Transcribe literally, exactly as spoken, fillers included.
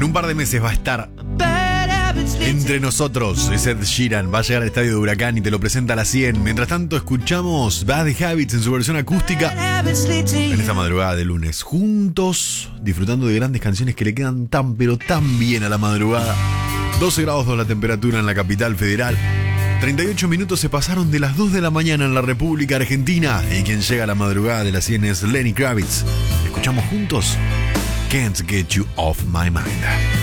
En un par de meses va a estar entre nosotros. Es Ed Sheeran, va a llegar al estadio de Huracán y te lo presenta a las cien. Mientras tanto, escuchamos Bad Habits en su versión acústica en esta madrugada de lunes. Juntos, disfrutando de grandes canciones que le quedan tan, pero tan bien a la madrugada. doce grados dos la temperatura en la capital federal. treinta y ocho minutos se pasaron de las dos de la mañana en la República Argentina. Y quien llega a la madrugada de las cien es Lenny Kravitz. Escuchamos juntos Can't Get You Off My Mind.